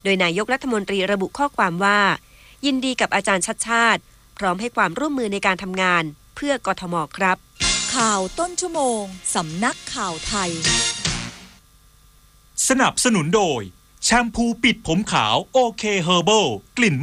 โดยนายกรัฐมนตรีระบุข้อความว่ายินดีกับอาจารย์ชัชชาติพร้อมให้ความร่วมมือในการทำงานเพื่อกทมครับข่าวต้นชั่วโมงสำนักข่าวไทยสนับสนุนโดยแชมพูปิดผมขาวโอเคเฮอร์เบิลกลิ่น